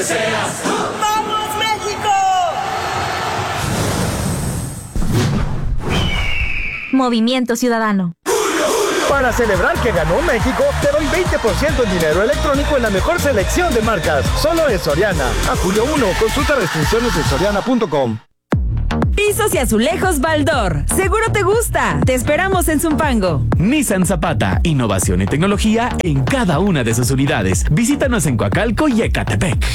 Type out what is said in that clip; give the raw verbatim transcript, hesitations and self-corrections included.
¡Vamos, México! Movimiento Ciudadano. Para celebrar que ganó México, te doy veinte por ciento en dinero electrónico en la mejor selección de marcas. Solo en Soriana. A julio uno, consulta restricciones en soriana punto com. Pisos y azulejos Baldor. Seguro te gusta. Te esperamos en Zumpango. Nissan Zapata. Innovación y tecnología en cada una de sus unidades. Visítanos en Coacalco y Ecatepec.